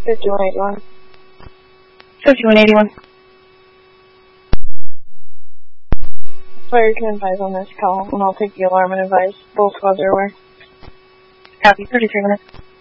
5181. 5181. Fire can advise on this call, and I'll take the alarm and advise. Both squads are aware. Copy, 33 minutes.